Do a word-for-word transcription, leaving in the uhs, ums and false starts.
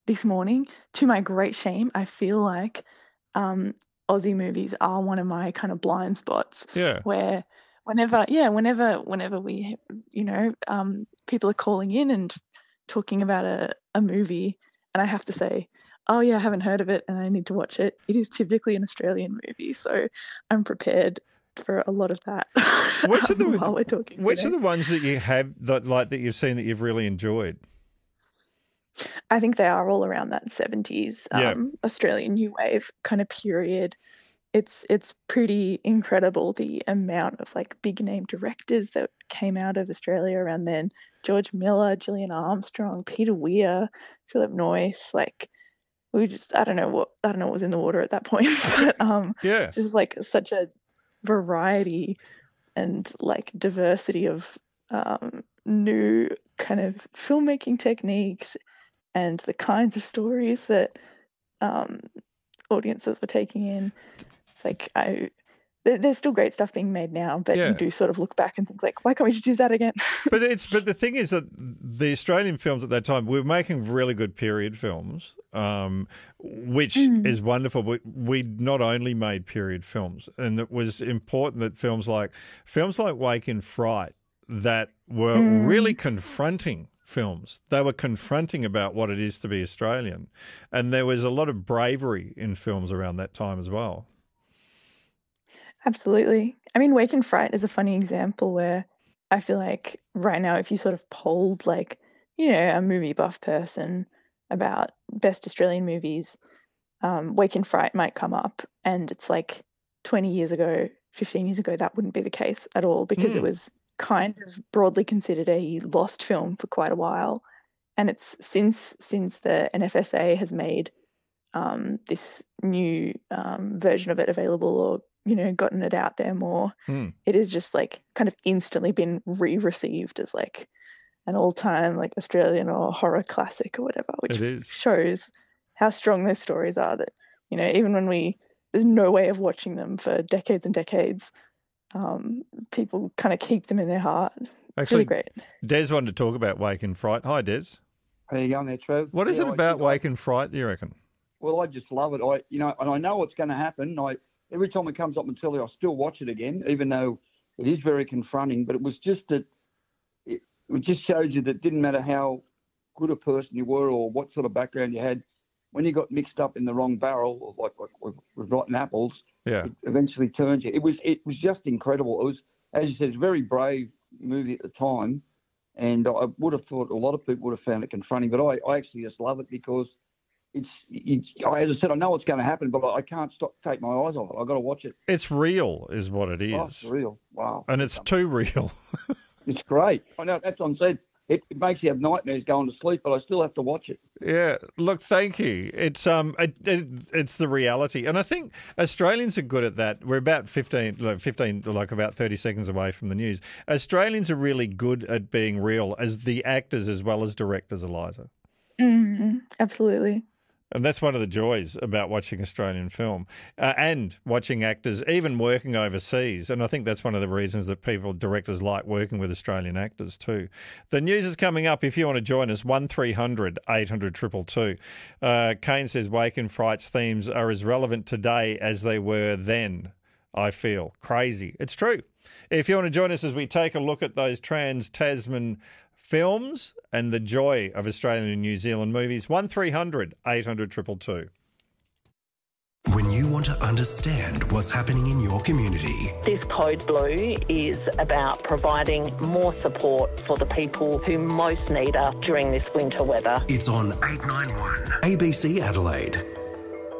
this morning. To my great shame, I feel like um, Aussie movies are one of my kind of blind spots Yeah. where whenever, yeah, whenever, whenever we, you know, um, people are calling in and talking about a, a movie, and I have to say, oh yeah, I haven't heard of it and I need to watch it. It is typically an Australian movie, so I'm prepared for a lot of that Which are um, while the we're talking which are today. the ones that you have that like that you've seen that you've really enjoyed? I think they are all around that seventies Yeah. um, Australian new wave kind of period. It's it's pretty incredible the amount of like big name directors that came out of Australia around then. George Miller, Gillian Armstrong, Peter Weir, Philip Noyce, like we just I don't know what I don't know what was in the water at that point, but um Yeah. just like such a variety and like diversity of um new kind of filmmaking techniques and the kinds of stories that um audiences were taking in. It's like I there, there's still great stuff being made now, but you Yeah. do sort of look back and think like, why can't we just do that again? But it's but the thing is that the Australian films at that time were making really good period films, um, which Mm. is wonderful. But we not only made period films, and it was important that films like films like Wake in Fright that were Mm. really confronting films. They were confronting about what it is to be Australian, and there was a lot of bravery in films around that time as well. Absolutely. I mean, Wake in Fright is a funny example where I feel like right now, if you sort of polled like, you know, a movie buff person about best Australian movies, um, Wake in Fright might come up. And it's like twenty years ago, fifteen years ago, that wouldn't be the case at all because it Mm. was kind of broadly considered a lost film for quite a while. And it's since since the N F S A has made um, this new um, version of it available or you know gotten it out there more, Mm. it is just like kind of instantly been re-received as like an all-time like Australian or horror classic or whatever, It which is. shows how strong those stories are that you know even when we there's no way of watching them for decades and decades, um, people kind of keep them in their heart. It's really Actually, great. Des wanted to talk about Wake in Fright. Hi, Des. How you going there, Trev? What is Yeah, it I about did. I- Wake in Fright, do you reckon? Well, I just love it. I, you know, and I know what's going to happen. I every time it comes up on telly, I still watch it again, even though it is very confronting. But it was just that it, it just shows you that it didn't matter how good a person you were or what sort of background you had, when you got mixed up in the wrong barrel, like, like with, with rotten apples, Yeah. it eventually turns you. It was it was just incredible. It was, as you said, it's a very brave movie at the time, and I would have thought a lot of people would have found it confronting. But I, I actually just love it because it's, it's as I said, I know what's going to happen, but I can't stop take my eyes off it. I've got to watch it. It's real, is what it is. Oh, it's real. Wow. And it's too real. It's great. I know that's what I'm saying. It, it makes you have nightmares going to sleep, but I still have to watch it. Yeah. Look, thank you. It's um, it, it, it's the reality, and I think Australians are good at that. We're about fifteen, like fifteen, like about thirty seconds away from the news. Australians are really good at being real as the actors as well as directors, Eliza. Mm, absolutely. And that's one of the joys about watching Australian film uh, and watching actors, even working overseas. And I think that's one of the reasons that people, directors like working with Australian actors too. The news is coming up. If you want to join us, one three hundred eight hundred two two two. Uh, Kane says Wake in Fright's themes are as relevant today as they were then, I feel. Crazy. It's true. If you want to join us as we take a look at those Trans-Tasman films and the joy of Australian and New Zealand movies, one three hundred eight hundred two two two. When you want to understand what's happening in your community. This Code Blue is about providing more support for the people who most need us during this winter weather. It's on eight nine one A B C Adelaide.